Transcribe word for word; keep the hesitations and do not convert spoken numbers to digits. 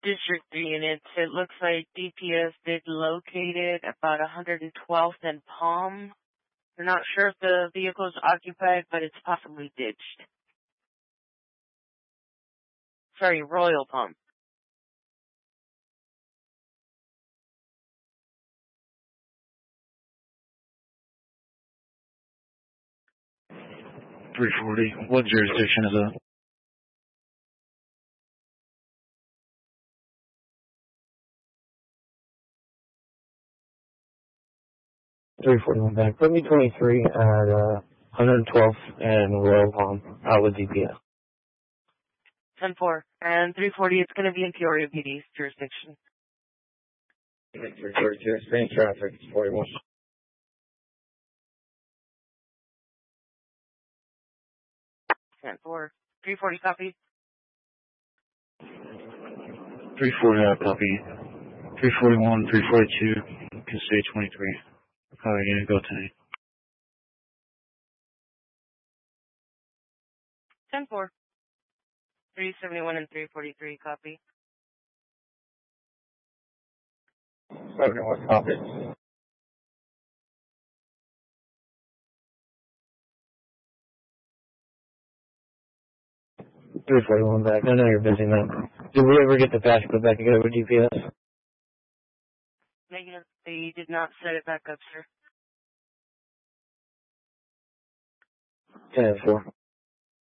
District three units. It looks like D P S did locate it about one hundred twelfth and Palm. We're not sure if the vehicle is occupied, but it's possibly ditched. Sorry, Royal Palm. three forty. What jurisdiction is that? three forty-one back. Put me twenty-three at uh, one hundred twelfth and Royal Palm out with D P S. ten four. And three forty, it's going to be in Peoria P D's jurisdiction. three forty-two, Spain traffic, it's forty-one. ten four. three forty, copy. three forty, I copy. three forty-one, three forty-two, can say twenty-three. We're probably going to go tonight. ten four. three seventy-one and three forty-three, copy. seventy-one, copy. three forty-one back. I know you're busy, man. Did we ever get the patch put back together with D P S? Negative. They did not set it back up, sir. ten four.